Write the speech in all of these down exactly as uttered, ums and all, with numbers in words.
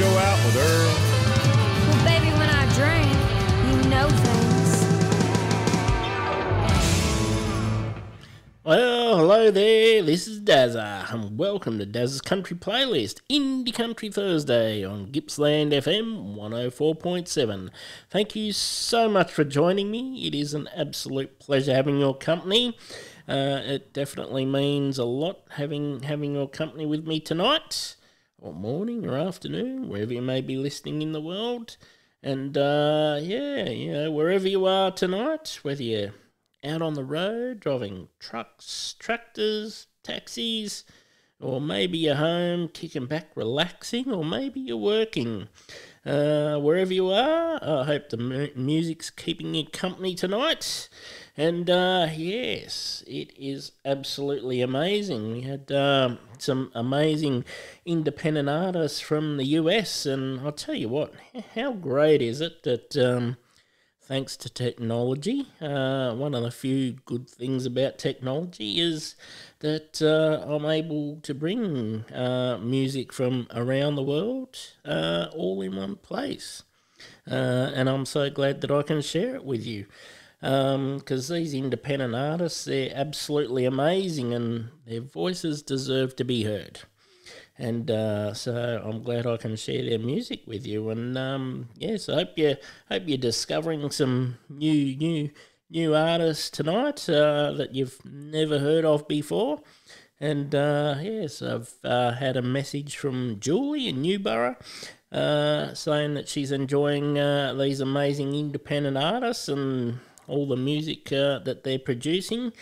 go out with Earl? Well, baby, when I drink, you know things. Well, hello there, this is Dazza, and welcome to Dazza's Country Playlist, Indie Country Thursday on Gippsland F M one oh four point seven. Thank you so much for joining me. It is an absolute pleasure having your company. Uh, it definitely means a lot having having your company with me tonight, or morning or afternoon, wherever you may be listening in the world. And uh, yeah, you know, wherever you are tonight, whether you're out on the road, driving trucks, tractors, taxis, or maybe you're home, kicking back, relaxing, or maybe you're working. Uh, wherever you are, I hope the mu- music's keeping you company tonight. And uh, yes, it is absolutely amazing. We had um, some amazing independent artists from the U S, and I'll tell you what, how great is it that um, thanks to technology, uh, one of the few good things about technology is that uh, I'm able to bring uh, music from around the world uh, all in one place. Uh, and I'm so glad that I can share it with you. Because um, these independent artists, they're absolutely amazing and their voices deserve to be heard. And uh, so I'm glad I can share their music with you. And um, yes, I hope you hope you're discovering some new new new artists tonight uh, that you've never heard of before. And uh, yes, I've uh, had a message from Julie in Newborough uh, saying that she's enjoying uh, these amazing independent artists and all the music uh, that they're producing.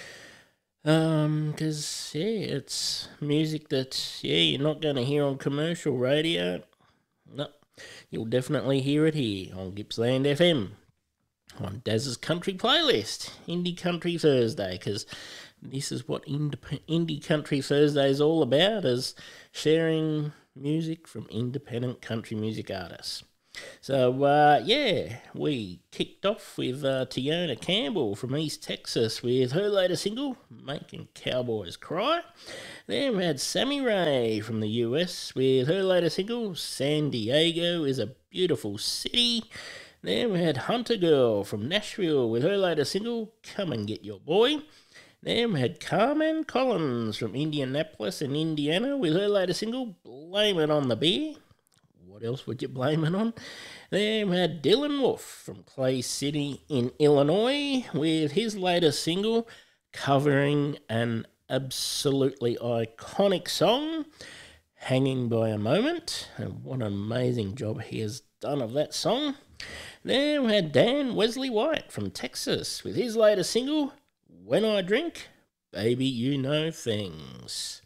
Um, because, yeah, it's music that, yeah, you're not going to hear on commercial radio. No, you'll definitely hear it here on Gippsland F M, on Daz's Country Playlist, Indie Country Thursday, because this is what indep- Indie Country Thursday is all about, is sharing music from independent country music artists. So, uh, yeah, we kicked off with uh, Tiona Campbell from East Texas with her latest single, Making Cowboys Cry. Then we had Sammy Ray from the U S with her latest single, San Diego is a Beautiful City. Then we had Hunter Girl from Nashville with her latest single, Come and Get Your Boy. Then we had Carmen Collins from Indianapolis in Indiana with her latest single, Blame It on the Beer. What else would you blame it on? Then we had Dylan Wolf from Clay City in Illinois with his latest single covering an absolutely iconic song, Hanging by a Moment. And what an amazing job he has done of that song. Then we had Dan Wesley White from Texas with his latest single, When I Drink, Baby You Know Things.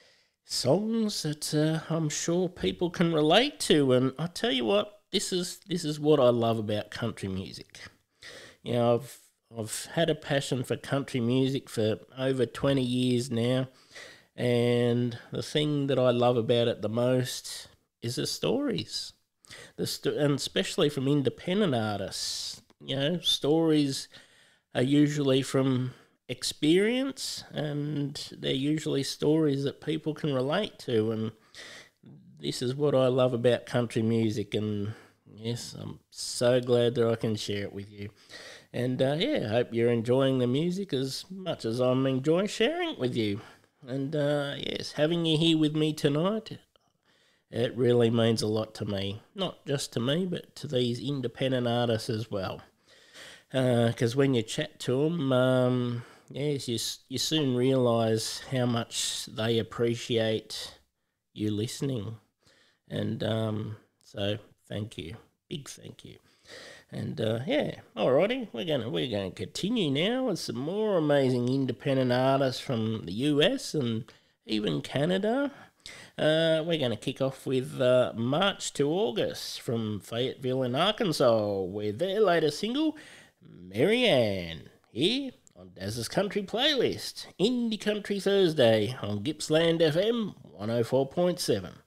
Songs that uh, I'm sure people can relate to, and I tell you what, this is this is what I love about country music. You know, I've I've had a passion for country music for over twenty years now, and the thing that I love about it the most is the stories, the sto- and especially from independent artists. You know, stories are usually from experience, and they're usually stories that people can relate to, and this is what I love about country music. And yes, I'm so glad that I can share it with you. And uh, yeah, I hope you're enjoying the music as much as I'm enjoying sharing it with you. And uh, yes, having you here with me tonight, it really means a lot to me. Not just to me, but to these independent artists as well. Because uh, when you chat to them, um, yes, you you soon realise how much they appreciate you listening, and um, so thank you, big thank you, and uh, yeah, alrighty, we're gonna we're gonna continue now with some more amazing independent artists from the U S and even Canada. Uh, we're going to kick off with uh, March to August from Fayetteville in Arkansas with their latest single, Marianne, here on Daz's Country Playlist, Indie Country Thursday on Gippsland F M one oh four point seven.